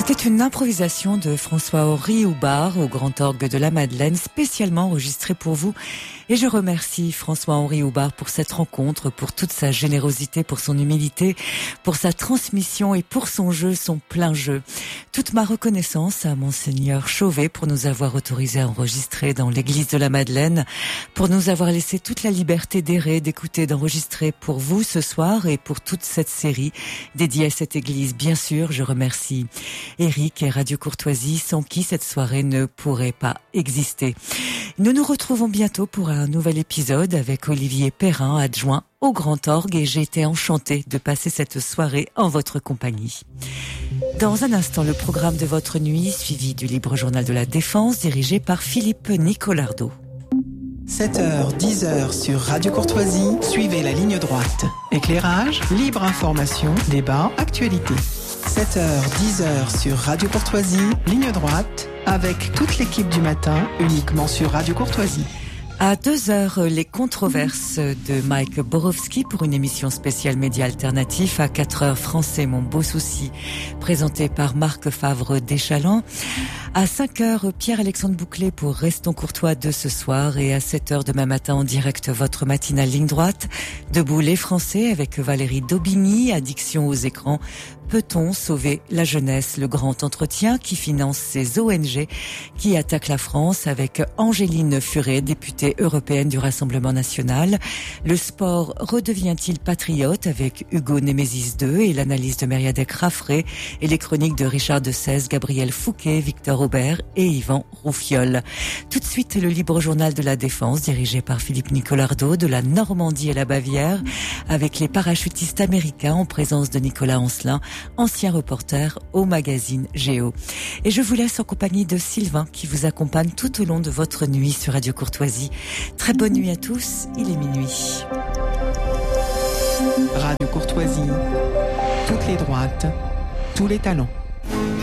C'était une improvisation de François-Henri Houbard au Grand Orgue de la Madeleine, spécialement enregistrée pour vous. Et je remercie François-Henri Houbard pour cette rencontre, pour toute sa générosité, pour son humilité, pour sa transmission et pour son jeu, son plein jeu. Toute ma reconnaissance à Monseigneur Chauvet pour nous avoir autorisé à enregistrer dans l'église de la Madeleine, pour nous avoir laissé toute la liberté d'errer, d'écouter, d'enregistrer pour vous ce soir et pour toute cette série dédiée à cette église. Bien sûr, je remercie Eric et Radio Courtoisie, sans qui cette soirée ne pourrait pas exister. Nous nous retrouvons bientôt pour un nouvel épisode avec Olivier Perrin, adjoint au Grand Orgue, et j'ai été enchantée de passer cette soirée en votre compagnie. Dans un instant, le programme de votre nuit, suivi du Libre Journal de la Défense, dirigé par Philippe Nicolardo. 7h, 10h sur Radio Courtoisie, suivez la ligne droite. Éclairage, libre information, débat, actualité. 7h, 10h sur Radio Courtoisie, ligne droite, avec toute l'équipe du matin, uniquement sur Radio Courtoisie. À 2h, les controverses de Mike Borowski pour une émission spéciale média alternatif. À 4h, Français, mon beau souci, présenté par Marc Favre d'Échalon. À 5h, Pierre-Alexandre Bouclé pour Restons Courtois de ce soir. Et à 7h demain matin, en direct, votre matinale ligne droite. Debout les Français avec Valérie Daubigny, addiction aux écrans. Peut-on sauver la jeunesse? Le grand entretien qui finance ces ONG qui attaquent la France avec Angéline Furet, députée européenne du Rassemblement national. Le sport redevient-il patriote avec Hugo Némésis II et l'analyse de Mériadec Raffray et les chroniques de Richard de Sèze, Gabriel Fouquet, Victor Aubert et Yvan Roufiol. Tout de suite, le Libre Journal de la Défense dirigé par Philippe Nicolardo de la Normandie à la Bavière avec les parachutistes américains en présence de Nicolas Ancelin, ancien reporter au magazine Géo. Et je vous laisse en compagnie de Sylvain qui vous accompagne tout au long de votre nuit sur Radio Courtoisie. Très bonne nuit à tous, il est minuit. Radio Courtoisie, toutes les droites, tous les talents.